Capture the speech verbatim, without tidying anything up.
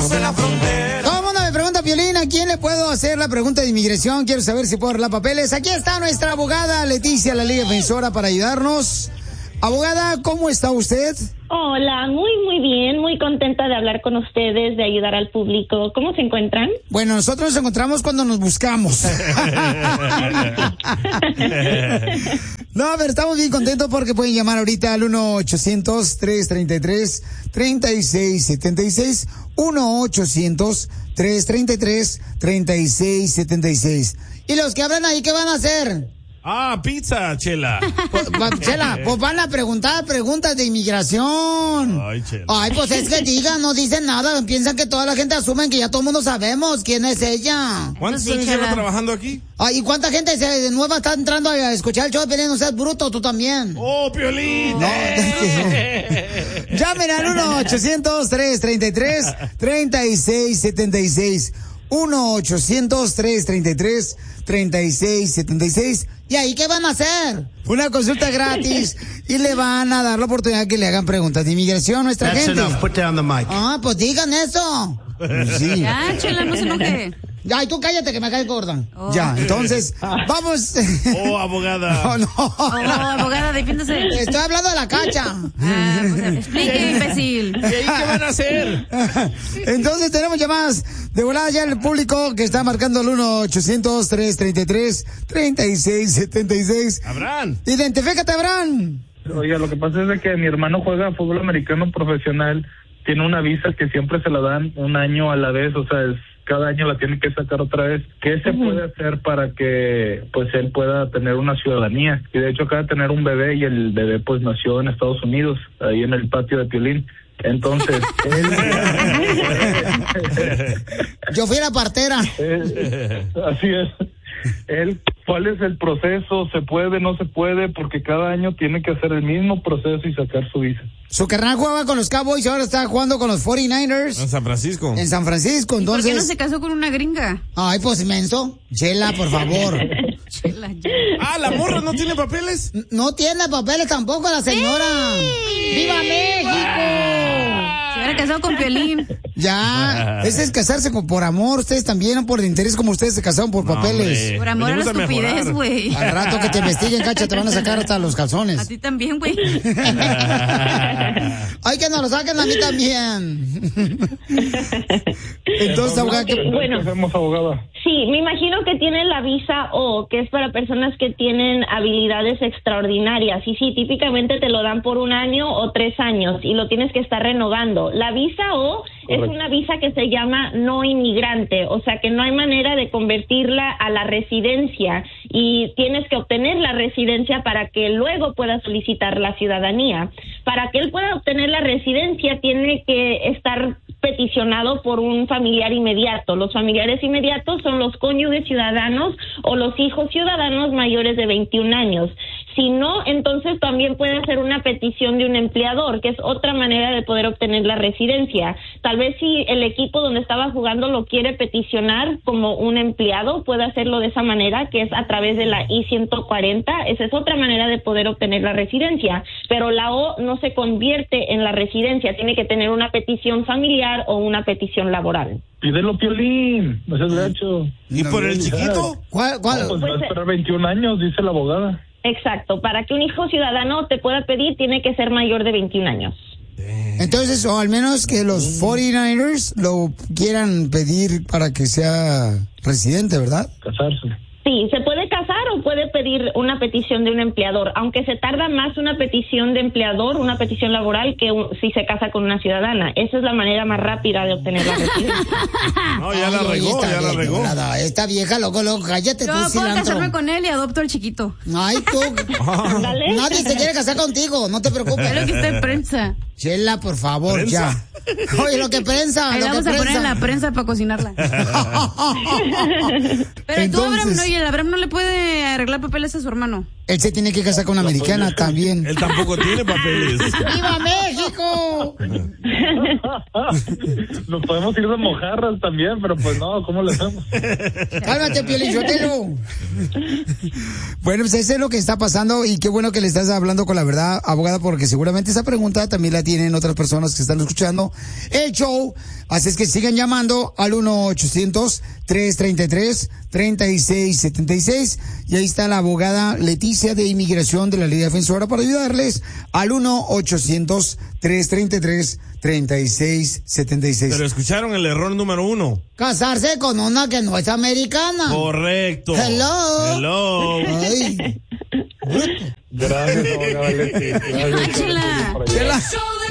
cruce la frontera. Todo el mundo me pregunta, Piolín, ¿a quién le puedo hacer la pregunta de inmigración? Quiero saber si puedo arreglar papeles. Aquí está nuestra abogada Leticia, la Liga Defensora, para ayudarnos. Abogada, ¿cómo está usted? Hola, muy, muy bien, muy contenta de hablar con ustedes, de ayudar al público. ¿Cómo se encuentran? Bueno, nosotros nos encontramos cuando nos buscamos. No, pero estamos bien contentos porque pueden llamar ahorita al uno ochocientos, tres treinta y tres, treinta y seis setenta y seis, uno ochocientos, tres treinta y tres, treinta y seis setenta y seis. ¿Y los que hablan ahí qué van a hacer? Ah, pizza, Chela. Pues, Chela, pues van a preguntar preguntas de inmigración. Ay, Chela. Ay, pues es que digan, no dicen nada. Piensan que toda la gente asume que ya todo el mundo sabemos quién es ella. ¿Cuántos años lleva trabajando aquí? Ay, ¿y cuánta gente se, de nueva está entrando a escuchar el show de Piolín? No seas bruto, tú también. ¡Oh, Piolín! No. Llamen al uno ochocientos, tres treinta y tres, treinta y seis setenta y seis. uno ochocientos, tres treinta y tres, treinta y seis setenta y seis. ¿Y ahí qué van a hacer? Una consulta gratis y le van a dar la oportunidad que le hagan preguntas de inmigración a nuestra That's gente. enough. Put down the mic. Ah, pues digan eso. Sí. Ya, Chela, no se enoje. Ya, y tú cállate que me caes gorda. Oh. Ya, entonces, vamos. Oh, abogada. Oh, no. Oh, abogada, defiéndase. Estoy hablando de la cacha. Ah, pues explique, imbécil. ¿Y ahí qué van a hacer? Entonces tenemos llamadas de volada ya el público que está marcando el uno ochocientos, tres treinta y tres, treinta y seis setenta y seis. Abraham. Identifícate, Abraham. Oye, lo que pasa es de que mi hermano juega fútbol americano profesional, tiene una visa que siempre se la dan un año a la vez, o sea, es cada año la tiene que sacar otra vez. ¿Qué se uh-huh. puede hacer para que pues él pueda tener una ciudadanía? Y de hecho acaba de tener un bebé y el bebé pues nació en Estados Unidos, ahí en el patio de Piolín. Entonces, él... Yo fui la partera. Él, así es. Él, ¿cuál es el proceso? ¿Se puede, no se puede? Porque cada año tiene que hacer el mismo proceso y sacar su visa. Su carnal jugaba con los Cowboys y ahora está jugando con los cuarenta y nueve ers. En San Francisco. En San Francisco, entonces... ¿Y por qué no se casó con una gringa? Ay, pues menso. Chela, por favor. Chela, ya. Ah, ¿la morra no tiene papeles? No tiene papeles tampoco la señora. ¡Sí! ¡Viva México! Se hubiera casado con Piolín. Ya, ese es casarse con, por amor. Ustedes también, no por interés como ustedes se casaron por no, papeles. Hombre. Por amor a la estupidez, güey. Al rato que te investiguen, cacha, te van a sacar hasta los calzones. A ti también, güey. Ay, que nos lo saquen a mí también. Entonces, abogada, ¿qué bueno, hacemos, abogada? Sí, me imagino que tienen la visa O, que es para personas que tienen habilidades extraordinarias. Y sí, típicamente te lo dan por un año o tres años y lo tienes que estar renovando. La visa O Correcto. Es una visa que se llama no inmigrante, o sea que no hay manera de convertirla a la residencia y tienes que obtener la residencia para que luego pueda solicitar la ciudadanía. Para que él pueda obtener la residencia tiene que estar peticionado por un familiar inmediato. Los familiares inmediatos son los cónyuges ciudadanos o los hijos ciudadanos mayores de veintiún años. Si no, entonces también puede hacer una petición de un empleador, que es otra manera de poder obtener la residencia. Tal vez si el equipo donde estaba jugando lo quiere peticionar como un empleado, puede hacerlo de esa manera, que es a través de la I ciento cuarenta. Esa es otra manera de poder obtener la residencia. Pero la O no se convierte en la residencia, tiene que tener una petición familiar o una petición laboral. Pídelo, Piolín, no seas gacho. ¿Y por el chiquito? ¿Cuál? cuál? No, pues pues, va a esperar veintiún años, dice la abogada. Exacto, para que un hijo ciudadano te pueda pedir, tiene que ser mayor de veintiún años. Entonces, o al menos que los cuarenta y nueve ers lo quieran pedir para que sea residente, ¿verdad? Casarse. Sí, se puede casar o puede pedir una petición de un empleador, aunque se tarda más una petición de empleador, una petición laboral, que un, si se casa con una ciudadana. Esa es la manera más rápida de obtener la residencia. No, ya la regó, ya la regó. Nada, esta vieja, loco, loco, cállate Yo tú, puedo cilantro. casarme con él y adopto al chiquito. Ay, tú. ¿Dale? Nadie se quiere casar contigo, no te preocupes. Es lo que está en prensa. Chela, por favor, ¿Prensa? ya. Oye, lo que prensa, Ahí lo vamos que a prensa. poner en la prensa para cocinarla. Pero tú, Abraham, no, y el Abraham no le puede arreglar papeles a su hermano. Él se tiene que casar con una americana también. Él tampoco tiene papeles. ¡Viva México! Nos podemos ir de mojarras también, pero pues no, ¿cómo le hacemos? Cálmate, Piolichotelo. Bueno, pues eso es lo que está pasando y qué bueno que le estás hablando con la verdad, abogada, porque seguramente esa pregunta también la tienen otras personas que están escuchando el show. Así es que sigan llamando al uno ochocientos, tres treinta y tres, treinta y seis setenta y seis. Y ahí está la abogada Leticia de Inmigración de la Liga Defensora para ayudarles al uno ochocientos, tres treinta y tres, treinta y seis setenta y seis. Pero escucharon el error número uno. Casarse con una que no es americana. Correcto. Hello. Hello. Ay. Gracias, abogada Leti. Gracias. Ay, chela. Por allá. Chela.